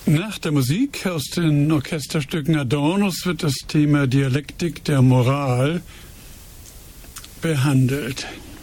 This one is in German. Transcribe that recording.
Nach der Musik aus den Orchesterstücken Adornos wird das Thema Dialektik der Moral behandelt.